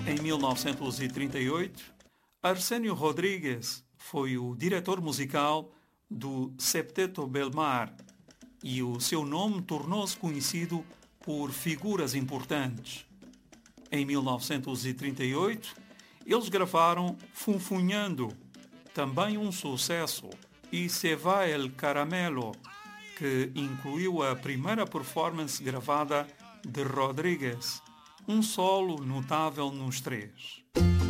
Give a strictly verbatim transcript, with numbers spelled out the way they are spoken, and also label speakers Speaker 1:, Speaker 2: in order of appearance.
Speaker 1: Em mil novecentos e trinta e oito, Arsénio Rodrigues foi o diretor musical do Septeto Belmar e o seu nome tornou-se conhecido por figuras importantes. Em mil novecentos e trinta e oito, eles gravaram Funfunhando, também um sucesso, e Se Va el Caramelo, que incluiu a primeira performance gravada de Rodrigues, um solo notável nos três.